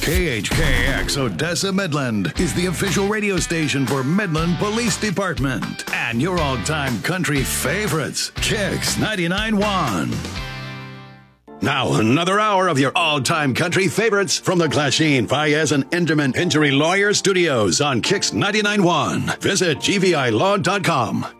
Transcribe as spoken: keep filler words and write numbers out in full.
K H K X Odessa Midland is the official radio station for Midland Police Department. And your all-time country favorites, Kicks ninety-nine point one. Now, another hour of your all-time country favorites from the Glasheen, Fayez, and Inderman Injury Lawyer Studios on Kicks ninety-nine point one. Visit G V I law dot com.